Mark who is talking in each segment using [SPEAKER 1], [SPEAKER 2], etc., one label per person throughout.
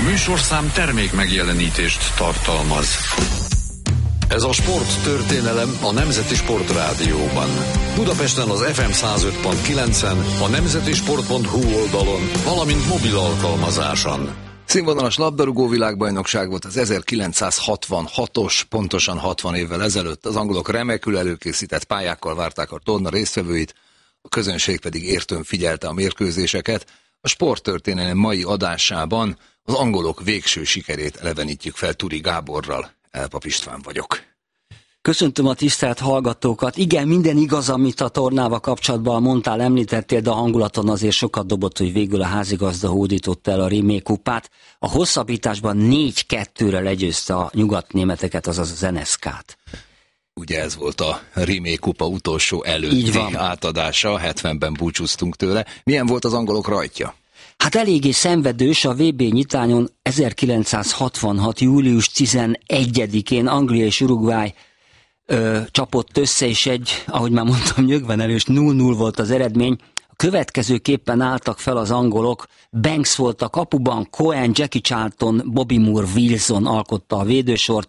[SPEAKER 1] műsorszám termék megjelenítést tartalmaz. Ez a sporttörténelem a Nemzeti Sportrádióban. Budapesten az FM 105.9-en, a nemzetisport.hu oldalon, valamint mobil alkalmazáson.
[SPEAKER 2] Színvonalas labdarúgó világbajnokság volt az 1966-os, pontosan 60 évvel ezelőtt. Az angolok remekül előkészített pályákkal várták a torna résztvevőit, a közönség pedig értőn figyelte a mérkőzéseket. A sporttörténelem mai adásában az angolok végső sikerét elevenítjük fel Turi Gáborral. Elpap István vagyok.
[SPEAKER 3] Köszöntöm a tisztelt hallgatókat. Igen, minden igaz, amit a tornával kapcsolatban mondtál, említettél, de a hangulaton azért sokat dobott, hogy végül a házigazda hódította el a Rimék kupát. A hosszabbításban 4-2-re legyőzte a nyugatnémeteket, azaz az NSK-t.
[SPEAKER 2] Ugye ez volt a Rimék kupa utolsó előtti átadása, 70-ben búcsúztunk tőle. Milyen volt az angolok rajtja?
[SPEAKER 3] Hát eléggé szenvedős. A VB nyitányon 1966. július 11-én Anglia és Uruguay csapott össze, és ahogy már mondtam, nyögvenelős 0-0 volt az eredmény. A következőképpen álltak fel az angolok. Banks volt a kapuban, Cohen, Jackie Charlton, Bobby Moore, Wilson alkotta a védősort.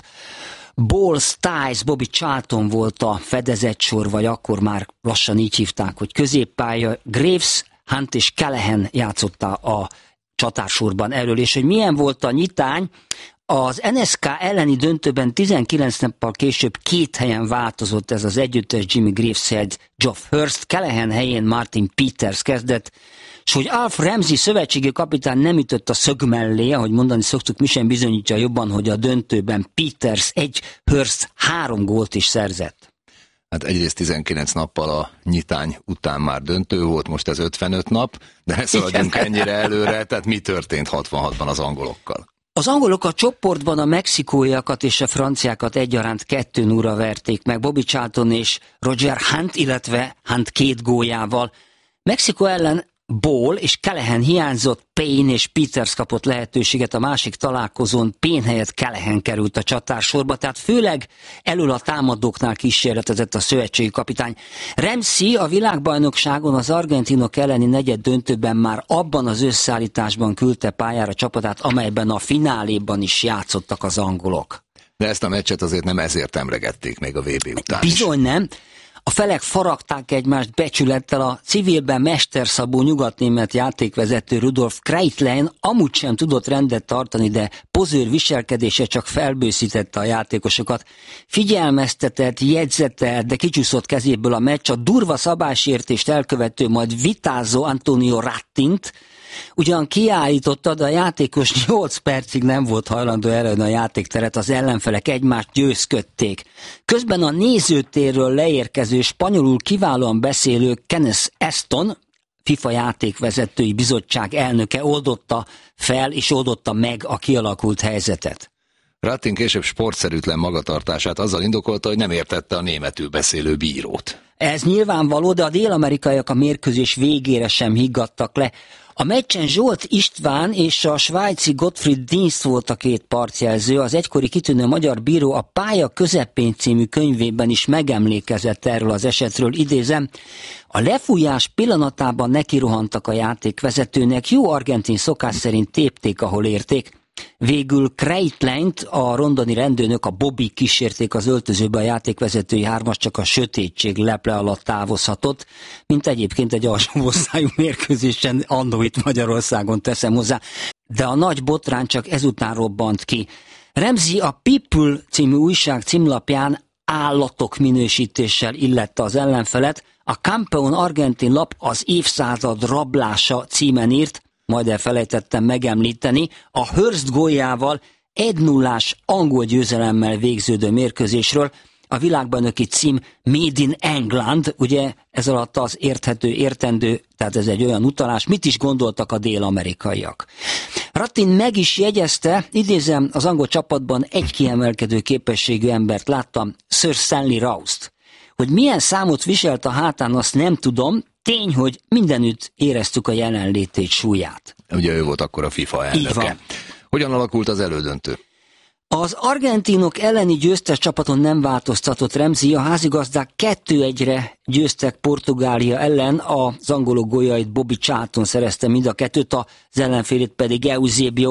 [SPEAKER 3] Ball, Stiles, Bobby Charlton volt a fedezetsor, vagy akkor már lassan így hívták, hogy középpálya. Graves, Hunt és Callahan játszotta a csatársorban erről, és hogy milyen volt a nyitány. Az NSK elleni döntőben 19 nappal később 2 helyen változott ez az együttes. Jimmy Greaves helyett Geoff Hurst, Callahan helyén Martin Peters kezdett, és hogy Alf Ramsey szövetségi kapitány nem ütött a szög mellé, ahogy mondani szoktuk, mi sem bizonyítja jobban, hogy a döntőben Peters 1, Hurst 3 gólt is szerzett.
[SPEAKER 2] Hát egyrészt 19 nappal a nyitány után már döntő volt, most ez 55 nap, de ne szaladjunk ennyire előre, tehát mi történt 66-ban az angolokkal?
[SPEAKER 3] Az angolok a csoportban a mexikóiakat és a franciákat egyaránt 2-0-ra verték meg, Bobby Charlton és Roger Hunt, illetve Hunt 2 góljával. Mexikó ellen Ball és Callahan hiányzott, Payne és Peters kapott lehetőséget a másik találkozón, Payne helyett Callahan került a csatársorba, tehát főleg elől a támadóknál kísérletezett a szövetségi kapitány. Ramsey a világbajnokságon az argentinok elleni negyed döntőben már abban az összeállításban küldte pályára csapatát, amelyben a fináléban is játszottak az angolok.
[SPEAKER 2] De ezt a meccset azért nem ezért emlegették még a VB után.
[SPEAKER 3] Bizony nem. A felek faragták egymást becsülettel, a civilben mesterszabó nyugatnémet játékvezető Rudolf Kreitlein amúgy sem tudott rendet tartani, de pozőr viselkedése csak felbőszítette a játékosokat. Figyelmeztetett, jegyzetelt, de kicsúszott kezéből a meccs, a durva szabálysértést elkövető, majd vitázó Antonio Rattint ugyan kiállította, de a játékos 8 percig nem volt hajlandó elhagyni a játékteret, az ellenfelek egymást győzködték. Közben a nézőtérről leérkező, spanyolul kiválóan beszélő Kenneth Aston, FIFA játékvezetői bizottság elnöke oldotta fel és oldotta meg a kialakult helyzetet.
[SPEAKER 2] Rattin később sportszerűtlen magatartását azzal indokolta, hogy nem értette a németül beszélő bírót.
[SPEAKER 3] Ez nyilvánvaló, de a dél-amerikaiak a mérkőzés végére sem higgadtak le. A meccsen Zsolt István és a svájci Gottfried Dienst volt a 2 partjelző, az egykori kitűnő magyar bíró a Pálya közepén című könyvében is megemlékezett erről az esetről, idézem: a lefújás pillanatában nekirohantak a játékvezetőnek, jó argentin szokás szerint tépték, ahol érték. Végül Kreitleint, a rondoni rendőrök, a Bobby kísérték az öltözőbe, a játékvezetői hármas csak a sötétség leple alatt távozhatott, mint egyébként egy alsóosztályú mérkőzésen annó itt Magyarországon, teszem hozzá. De a nagy botrány csak ezután robbant ki. Ramsey a People című újság címlapján állatok minősítéssel illette az ellenfelet, a Campeón argentin lap az évszázad rablása címen írt, majd elfelejtettem megemlíteni, a Hurst góljával 1-0-ás angol győzelemmel végződő mérkőzésről. A világbajnoki cím Made in England, ugye ez alatt az érthető, értendő, tehát ez egy olyan utalás, mit is gondoltak a dél-amerikaiak. Rattin meg is jegyezte, idézem, az angol csapatban egy kiemelkedő képességű embert láttam, Sir Stanley Roust. Hogy milyen számot viselt a hátán, azt nem tudom, tény, hogy mindenütt éreztük a jelenlétét, súlyát.
[SPEAKER 2] Ugye ő volt akkor a FIFA elnöke. Hogyan alakult az elődöntő?
[SPEAKER 3] Az argentinok elleni győztes csapaton nem változtatott Ramsey, a házigazdák 2-1-re győztek Portugália ellen, az angolok góljait Bobby Charlton szerezte mind a kettőt, az ellenfélét pedig Eusebio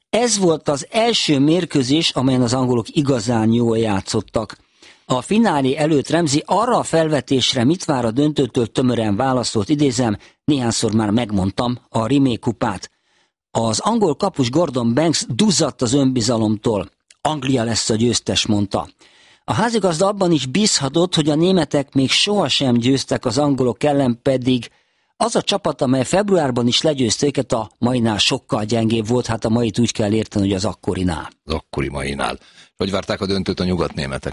[SPEAKER 3] Ez volt az első mérkőzés, amelyen az angolok igazán jól játszottak. A finálé előtt Ramsey arra a felvetésre, mit vár a döntőtől, tömören válaszolt, idézem, néhányszor már megmondtam, a Rimé kupát. Az angol kapus Gordon Banks duzzadt az önbizalomtól. Anglia lesz a győztes, mondta. A házigazda abban is bízhatott, hogy a németek még sohasem győztek az angolok ellen, pedig az a csapat, amely februárban is legyőzte őket, a mainál sokkal gyengébb volt, hát a mait úgy kell érteni, hogy az akkorinál.
[SPEAKER 2] Az akkori mainál. Hogy várták a döntőt a nyugatnémetek?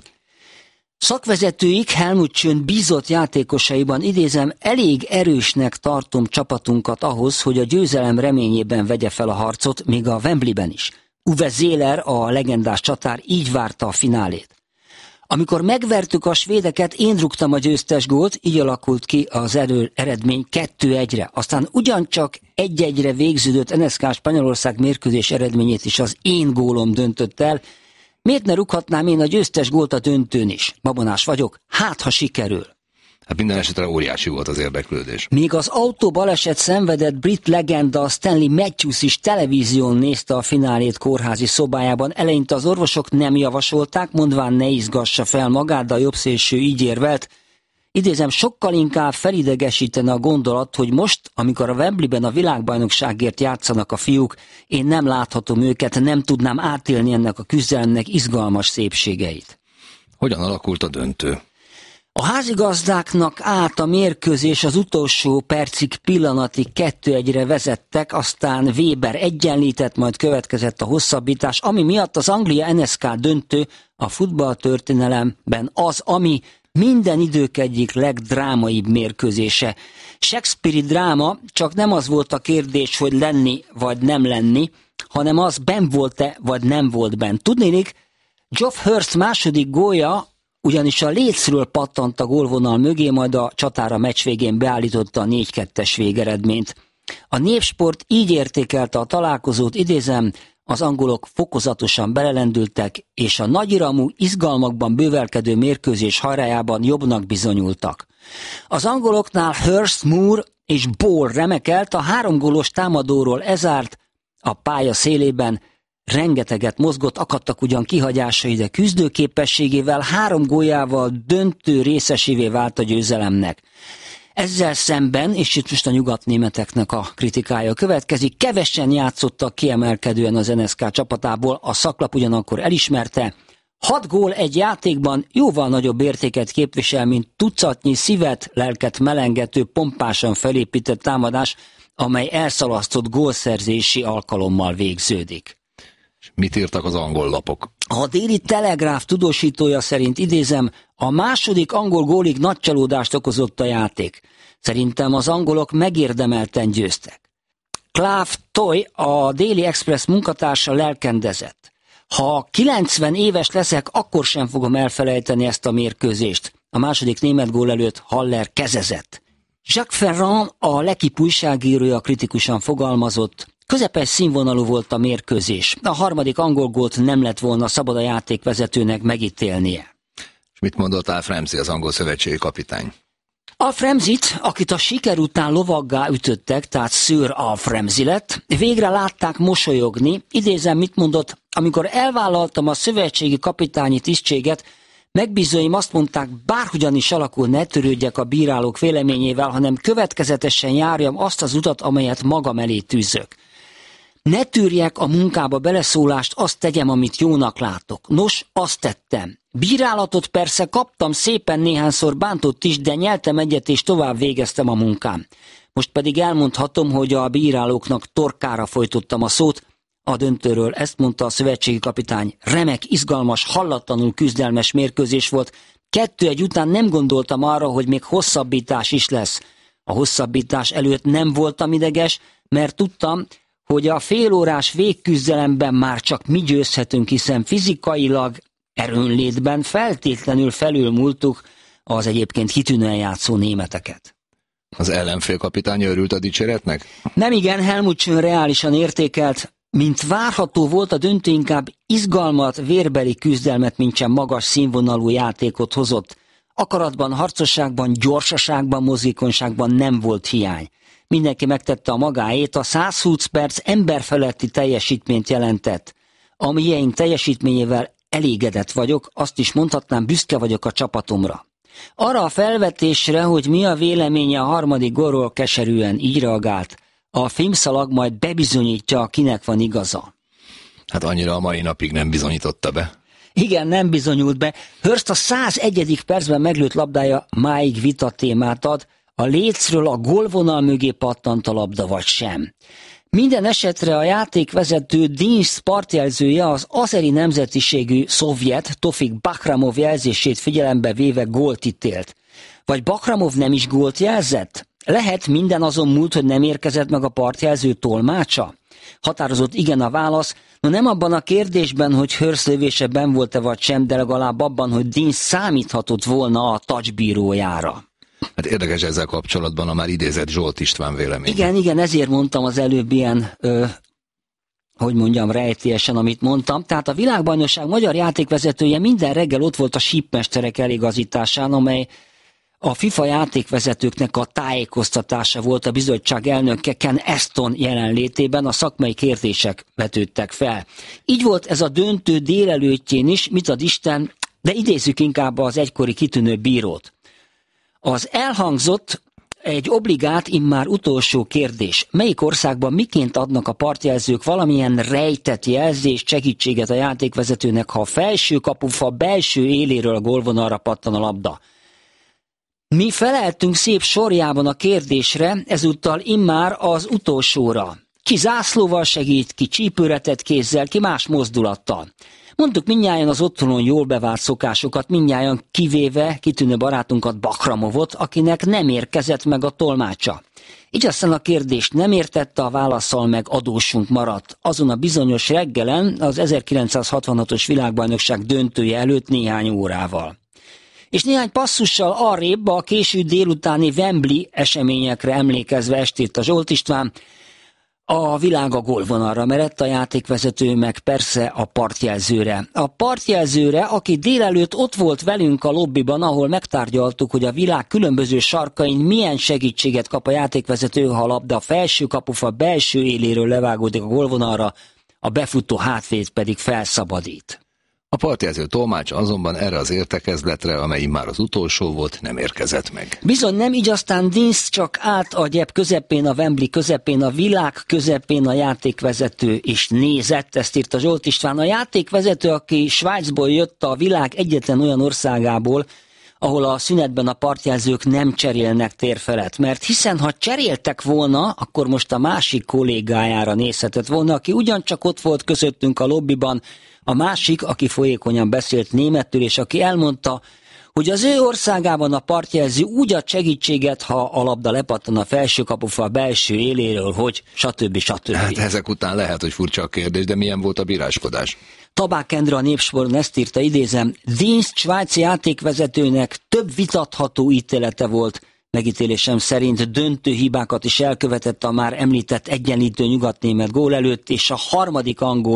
[SPEAKER 3] Szakvezetőik Helmut Schön bízott játékosaiban, idézem, elég erősnek tartom csapatunkat ahhoz, hogy a győzelem reményében vegye fel a harcot, még a Wembleyben is. Uwe Seeler, a legendás csatár, így várta a finálét. Amikor megvertük a svédeket, én rúgtam a győztes gólt, így alakult ki az eredmény 2-1-re. Aztán ugyancsak 1-1-re végződött NSK Spanyolország mérkőzés eredményét is az én gólom döntött el. Miért ne rúghatnám én a győztes gólt a döntőn is? Babonás vagyok, hát ha sikerül.
[SPEAKER 2] Hát minden esetre óriási volt az érdeklődés.
[SPEAKER 3] Még az autóbaleset szenvedett brit legenda Stanley Matthews is televízión nézte a finálét kórházi szobájában. Eleinte az orvosok nem javasolták, mondván ne izgassa fel magát, de a jobbszélső így érvelt. Idézem, sokkal inkább felidegesítene a gondolat, hogy most, amikor a Wembleyben a világbajnokságért játszanak a fiúk, én nem láthatom őket, nem tudnám átélni ennek a küzdelemnek izgalmas szépségeit.
[SPEAKER 2] Hogyan alakult a döntő?
[SPEAKER 3] A házigazdáknak át a mérkőzés, az utolsó percig, pillanatig 2-1-re vezettek, aztán Weber egyenlített, majd következett a hosszabbítás, ami miatt az Anglia-NSK döntő a futballtörténelemben az, ami minden idők egyik legdrámaibb mérkőzése. Shakespeare-i dráma, csak nem az volt a kérdés, hogy lenni vagy nem lenni, hanem az, benn volt-e vagy nem volt benn. Tudnélik, Geoff Hurst második gólja ugyanis a lécről pattant a gólvonal mögé, majd a csatára meccs végén beállította a 4-2-es végeredményt. A Népsport így értékelte a találkozót, idézem, az angolok fokozatosan belelendültek, és a nagyiramú, izgalmakban bővelkedő mérkőzés hajrájában jobbnak bizonyultak. Az angoloknál Hurst, Moore és Ball remekelt, a 3 gólos támadóról Ezárt a pálya szélében rengeteget mozgott, akadtak ugyan kihagyásai, de küzdőképességével 3 góljával döntő részesévé vált a győzelemnek. Ezzel szemben, és itt most a nyugatnémeteknek a kritikája következik, kevesen játszottak kiemelkedően az NSK csapatából, a szaklap ugyanakkor elismerte, 6 gól egy játékban jóval nagyobb értéket képvisel, mint tucatnyi szívet, lelket melengető, pompásan felépített támadás, amely elszalasztott gólszerzési alkalommal végződik.
[SPEAKER 2] Mit írtak az angol lapok?
[SPEAKER 3] A Daily Telegraph tudósítója szerint, idézem, a második angol gólig nagy csalódást okozott a játék. Szerintem az angolok megérdemelten győztek. Clive Toy, a Daily Express munkatársa lelkendezett. Ha 90 éves leszek, akkor sem fogom elfelejteni ezt a mérkőzést. A második német gól előtt Haller kezezett. Jacques Ferrand, a L'Équipe újságírója kritikusan fogalmazott, közepes színvonalú volt a mérkőzés. A harmadik angol gólt nem lett volna szabad a játékvezetőnek megítélnie.
[SPEAKER 2] És mit mondott Alf Ramsey, az angol szövetségi kapitány?
[SPEAKER 3] Alf Ramseyt, akit a siker után lovaggá ütöttek, tehát Sir Alf Ramsey lett, végre látták mosolyogni. Idézem, mit mondott, amikor elvállaltam a szövetségi kapitányi tisztséget, megbízóim azt mondták, bárhogyan is alakul, ne törődjek a bírálók véleményével, hanem következetesen járjam azt az utat, amelyet magam elé tűzök. Ne tűrjek a munkába beleszólást, azt tegyem, amit jónak látok. Nos, azt tettem. Bírálatot persze kaptam, szépen néhányszor bántott is, de nyeltem egyet és tovább végeztem a munkám. Most pedig elmondhatom, hogy a bírálóknak torkára folytottam a szót. A döntőről ezt mondta a szövetségi kapitány. Remek, izgalmas, hallatlanul küzdelmes mérkőzés volt. 2-1 után nem gondoltam arra, hogy még hosszabbítás is lesz. A hosszabbítás előtt nem voltam ideges, mert tudtam, hogy a félórás végküzdelemben már csak mi győzhetünk, hiszen fizikailag, erőnlétben feltétlenül felülmúltuk az egyébként kitűnően játszó németeket.
[SPEAKER 2] Az ellenfél kapitánya örült a dicséretnek?
[SPEAKER 3] Nem igen, Helmut Schön reálisan értékelt, mint várható volt, a döntő inkább izgalmat, vérbeli küzdelmet, mintsem magas színvonalú játékot hozott. Akaratban, harcosságban, gyorsaságban, mozgékonyságban nem volt hiány. Mindenki megtette a magáét, a 120 perc emberfeletti teljesítményt jelentett. A mieink teljesítményével elégedett vagyok, azt is mondhatnám, büszke vagyok a csapatomra. Arra a felvetésre, hogy mi a véleménye a harmadik gólról, keserűen így reagált: a filmszalag majd bebizonyítja, kinek van igaza.
[SPEAKER 2] Hát annyira a mai napig nem bizonyította be.
[SPEAKER 3] Igen, nem bizonyult be. Hurst a 101. percben meglőtt labdája máig vitatémát ad, a lécről a gólvonal mögé pattant a labda vagy sem. Minden esetre a játékvezető Dinsz partjelzője, az azeri nemzetiségű szovjet Tofik Bakhramov jelzését figyelembe véve gólt ítélt. Vagy Bakhramov nem is gólt jelzett? Lehet minden azon múlt, hogy nem érkezett meg a partjelző tolmácsa? Határozott igen a válasz, no nem abban a kérdésben, hogy Hurst lövése benn volt-e vagy sem, de legalább abban, hogy Dinsz számíthatott volna a touchbírójára.
[SPEAKER 2] Hát érdekes ezzel kapcsolatban a már idézett Zsolt István vélemény.
[SPEAKER 3] Igen, ezért mondtam az előbb ilyen, rejtélyesen, amit mondtam. Tehát a világbajnokság magyar játékvezetője minden reggel ott volt a sípmesterek eligazításán, amely a FIFA játékvezetőknek a tájékoztatása volt. A bizottság elnöke Ken Aston jelenlétében, a szakmai kérdések vetődtek fel. Így volt ez a döntő délelőttjén is, mit ad Isten, de idézzük inkább az egykori kitűnő bírót. Az elhangzott egy obligát, immár utolsó kérdés. Melyik országban miként adnak a partjelzők valamilyen rejtett jelzést, segítséget a játékvezetőnek, ha a felső kapufa belső éléről a gólvonalra pattan a labda? Mi feleltünk szép sorjában a kérdésre, ezúttal immár az utolsóra. Ki zászlóval segít, ki csípőretett kézzel, ki más mozdulattal. Mondtuk mindnyájan az otthonon jól bevált szokásokat, mindnyájan kivéve kitűnő barátunkat, Bakhramovot, akinek nem érkezett meg a tolmácsa. Így aztán a kérdést nem értette, a válasszal meg adósunk maradt. Azon a bizonyos reggelen, az 1966-os világbajnokság döntője előtt néhány órával. És néhány passzussal arrébb a késő délutáni Wembley eseményekre emlékezve estét a Zsolt István, a világ a gólvonalra merett, a játékvezető meg persze a partjelzőre. A partjelzőre, aki délelőtt ott volt velünk a lobbiban, ahol megtárgyaltuk, hogy a világ különböző sarkain milyen segítséget kap a játékvezető, ha a labda a felső kapufa belső éléről levágódik a gólvonalra, a befutó hátvéd pedig felszabadít.
[SPEAKER 2] A partjelző tolmács azonban erre az értekezletre, amely immár az utolsó volt, nem érkezett meg.
[SPEAKER 3] Bizony nem, így aztán Dinsz csak állt a gyep közepén, a Wembley közepén, a világ közepén a játékvezető, és nézett, ezt írta Zsolt István. A játékvezető, aki Svájcból jött, a világ egyetlen olyan országából, ahol a szünetben a partjelzők nem cserélnek térfelet. Mert hiszen ha cseréltek volna, akkor most a másik kollégájára nézhetett volna, aki ugyancsak ott volt közöttünk a lobbiban, a másik, aki folyékonyan beszélt németül, és aki elmondta, hogy az ő országában a partjelző úgy ad segítséget, ha a labda lepattan a felső kapufa belső éléről, hogy stb.
[SPEAKER 2] Hát ezek után lehet, hogy furcsa a kérdés, de milyen volt a bíráskodás?
[SPEAKER 3] Tabák Endre a Népsporon ezt írta, idézem, Dinsz svájci játékvezetőnek több vitatható ítélete volt, megítélésem szerint döntő hibákat is elkövetett a már említett egyenlítő nyugatnémet gól előtt, és a harmadik angol